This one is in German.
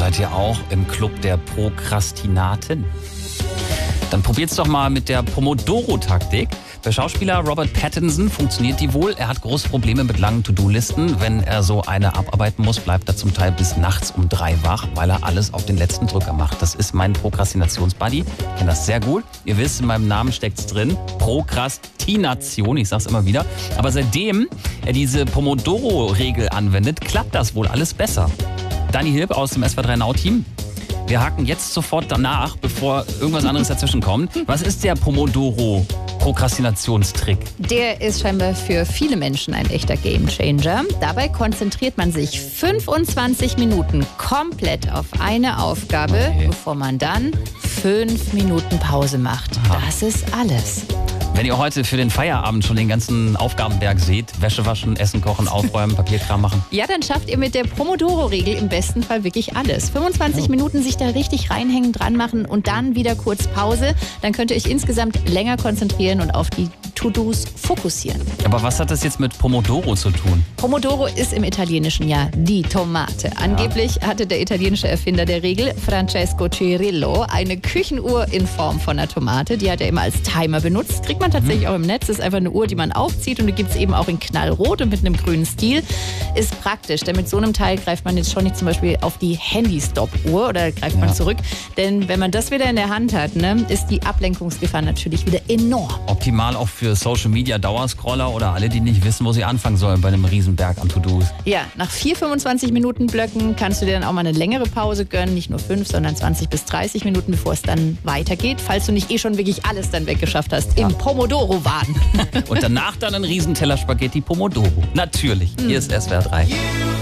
seid ihr auch im Club der Prokrastinaten? Dann probiert's doch mal mit der Pomodoro-Taktik. Bei Schauspieler Robert Pattinson funktioniert die wohl. Er hat große Probleme mit langen To-Do-Listen. Wenn er so eine abarbeiten muss, bleibt er zum Teil bis nachts um 3 wach, weil er alles auf den letzten Drücker macht. Das ist mein Prokrastinationsbuddy. Ich kenne das sehr gut. Ihr wisst, in meinem Namen steckt's drin. Prokrastination, ich sag's immer wieder. Aber seitdem er diese Pomodoro-Regel anwendet, klappt das wohl alles besser. Dani Hilb aus dem SWR3 Now-Team. Wir haken jetzt sofort danach, bevor irgendwas anderes dazwischen kommt. Was ist der Pomodoro-Prokrastinationstrick? Der ist scheinbar für viele Menschen ein echter Gamechanger. Dabei konzentriert man sich 25 Minuten komplett auf eine Aufgabe, bevor man dann 5 Minuten Pause macht. Aha. Das ist alles. Wenn ihr heute für den Feierabend schon den ganzen Aufgabenberg seht, Wäsche waschen, Essen kochen, aufräumen, Papierkram machen. Ja, dann schafft ihr mit der Pomodoro-Regel im besten Fall wirklich alles. 25 Minuten sich da richtig reinhängen, dran machen und dann wieder kurz Pause. Dann könnt ihr euch insgesamt länger konzentrieren und auf die To-Dos fokussieren. Aber was hat das jetzt mit Pomodoro zu tun? Pomodoro ist im Italienischen ja die Tomate. Angeblich hatte der italienische Erfinder der Regel, Francesco Cirillo, eine Küchenuhr in Form von einer Tomate. Die hat er immer als Timer benutzt. Kriegt man tatsächlich auch im Netz. Das ist einfach eine Uhr, die man aufzieht und die gibt es eben auch in knallrot und mit einem grünen Stil. Ist praktisch, denn mit so einem Teil greift man jetzt schon nicht zum Beispiel auf die Handy-Stop-Uhr oder greift man zurück. Denn wenn man das wieder in der Hand hat, ist die Ablenkungsgefahr natürlich wieder enorm. Optimal auch für Social-Media-Dauerscroller oder alle, die nicht wissen, wo sie anfangen sollen bei einem Riesenberg an To-Dos. Ja, nach 4 25-Minuten-Blöcken kannst du dir dann auch mal eine längere Pause gönnen. Nicht nur 5, sondern 20 bis 30 Minuten, bevor es dann weitergeht. Falls du nicht schon wirklich alles dann weggeschafft hast im Pomodoro-Wahn. Und danach dann ein Riesenteller Spaghetti Pomodoro. Natürlich, hier ist SWR3.